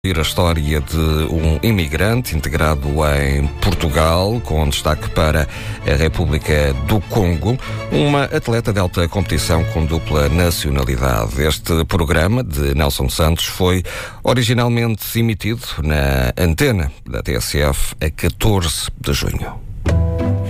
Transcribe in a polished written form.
A história de um imigrante integrado em Portugal, com destaque para a República do Congo, uma atleta de alta competição com dupla nacionalidade. Este programa de Nelson Santos foi originalmente emitido na antena da TSF a 14 de junho.